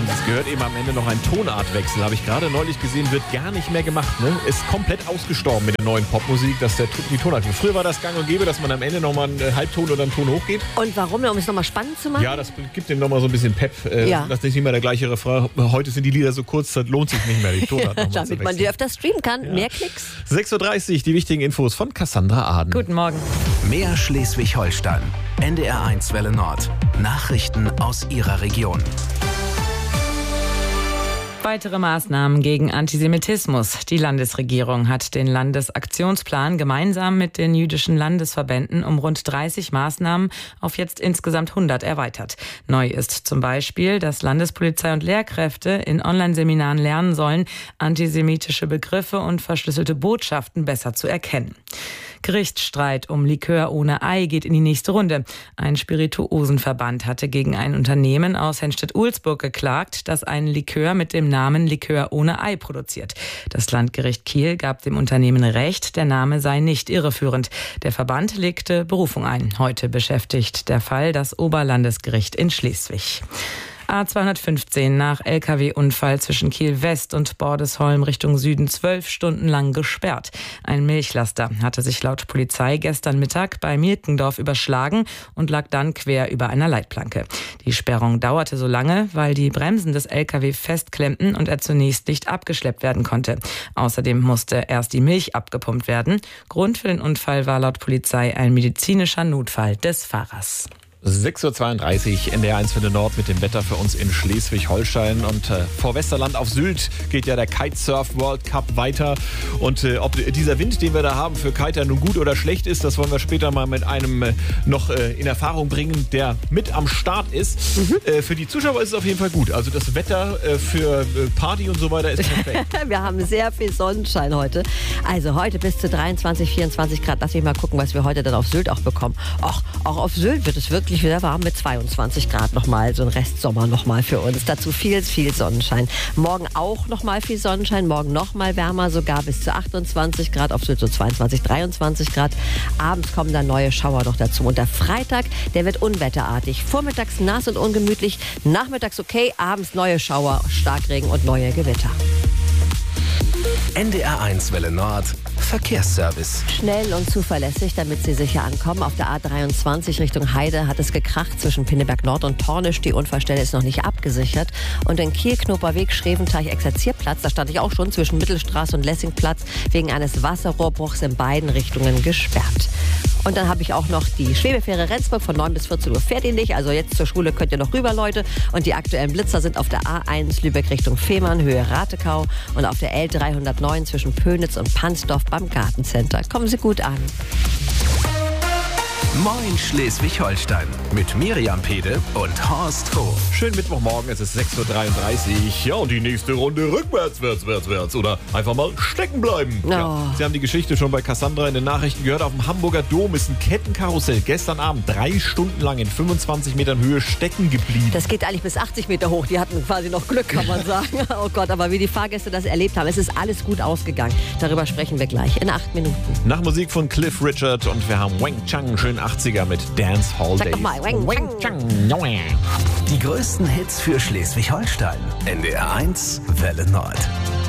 haben Sie es gehört, eben am Ende noch ein Tonartwechsel. Habe ich gerade neulich gesehen, wird gar nicht mehr gemacht. Ne? Ist komplett ausgestorben mit der neuen Popmusik, dass die Tonart. Früher war das gang und gäbe, dass man am Ende nochmal einen Halbton oder einen Ton hochgeht. Und warum? Um es nochmal spannend zu machen? Ja, das gibt dem nochmal so ein bisschen Pep. Das ist nicht immer der gleiche Refrain. Heute sind die Lieder so kurz, das lohnt sich nicht mehr, die Tonart nochmal zu wechseln. Damit man die öfter streamen kann. Ja. Mehr Klicks. 6.30 Uhr, die wichtigen Infos von Cassandra Aden. Guten Morgen. Mehr Schleswig-Holstein. NDR1 Welle Nord. Nachrichten aus Ihrer Region. Weitere Maßnahmen gegen Antisemitismus. Die Landesregierung hat den Landesaktionsplan gemeinsam mit den jüdischen Landesverbänden um rund 30 Maßnahmen auf jetzt insgesamt 100 erweitert. Neu ist zum Beispiel, dass Landespolizei und Lehrkräfte in Online-Seminaren lernen sollen, antisemitische Begriffe und verschlüsselte Botschaften besser zu erkennen. Gerichtsstreit um Likör ohne Ei geht in die nächste Runde. Ein Spirituosenverband hatte gegen ein Unternehmen aus Henstedt-Ulzburg geklagt, das einen Likör mit dem Namen Likör ohne Ei produziert. Das Landgericht Kiel gab dem Unternehmen Recht, der Name sei nicht irreführend. Der Verband legte Berufung ein. Heute beschäftigt der Fall das Oberlandesgericht in Schleswig. A215 nach LKW-Unfall zwischen Kiel-West und Bordesholm Richtung Süden 12 Stunden lang gesperrt. Ein Milchlaster hatte sich laut Polizei gestern Mittag bei Mielkendorf überschlagen und lag dann quer über einer Leitplanke. Die Sperrung dauerte so lange, weil die Bremsen des LKW festklemmten und er zunächst nicht abgeschleppt werden konnte. Außerdem musste erst die Milch abgepumpt werden. Grund für den Unfall war laut Polizei ein medizinischer Notfall des Fahrers. 6.32 Uhr, NDR1 Welle Nord mit dem Wetter für uns in Schleswig-Holstein. Und vor Westerland auf Sylt geht ja der Kitesurf World Cup weiter. Und ob dieser Wind, den wir da haben, für Kiter nun gut oder schlecht ist, das wollen wir später mal mit einem noch in Erfahrung bringen, der mit am Start ist. Für die Zuschauer ist es auf jeden Fall gut. Also das Wetter für Party und so weiter ist perfekt. Wir haben sehr viel Sonnenschein heute. Also heute bis zu 23, 24 Grad. Lass mich mal gucken, was wir heute dann auf Sylt auch bekommen. Auch auf Sylt wird es wirklich wieder warm mit 22 Grad nochmal. So ein Restsommer nochmal für uns. Dazu viel Sonnenschein. Morgen auch nochmal viel Sonnenschein. Morgen nochmal wärmer, sogar bis zu 28 Grad. Auf Sylt so 22, 23 Grad. Abends kommen dann neue Schauer noch dazu. Und der Freitag, der wird unwetterartig. Vormittags nass und ungemütlich. Nachmittags okay. Abends neue Schauer, Starkregen und neue Gewitter. NDR1 Welle Nord. Verkehrsservice. Schnell und zuverlässig, damit Sie sicher ankommen. Auf der A23 Richtung Heide hat es gekracht zwischen Pinneberg Nord und Tornisch. Die Unfallstelle ist noch nicht abgesichert. Und in Kiel-Knoperweg, Schreventeich-Exerzierplatz, da stand ich auch schon zwischen Mittelstraße und Lessingplatz, wegen eines Wasserrohrbruchs in beiden Richtungen gesperrt. Und dann habe ich auch noch die Schwebefähre Rendsburg von 9 bis 14 Uhr fährt die nicht. Also jetzt zur Schule könnt ihr noch rüber, Leute. Und die aktuellen Blitzer sind auf der A1 Lübeck Richtung Fehmarn, Höhe Ratekau. Und auf der L309 zwischen Pönitz und Pansdorf beim Gartencenter. Kommen Sie gut an. Moin Schleswig-Holstein mit Miriam Pede und Horst Koh. Schönen Mittwochmorgen, es ist 6.33 Uhr. Ja, und die nächste Runde rückwärts, wärts. Oder einfach mal stecken bleiben. Oh. Ja, Sie haben die Geschichte schon bei Cassandra in den Nachrichten gehört. Auf dem Hamburger Dom ist ein Kettenkarussell gestern Abend 3 Stunden lang in 25 Metern Höhe stecken geblieben. Das geht eigentlich bis 80 Meter hoch. Die hatten quasi noch Glück, kann man sagen. Oh Gott, aber wie die Fahrgäste das erlebt haben. Es ist alles gut ausgegangen. Darüber sprechen wir gleich in 8 Minuten. Nach Musik von Cliff Richard und wir haben Wang Chang, schön 80er mit Dance Hall Sag Days. doch mal, Wang Chang. Die größten Hits für Schleswig-Holstein. NDR1 Welle Nord.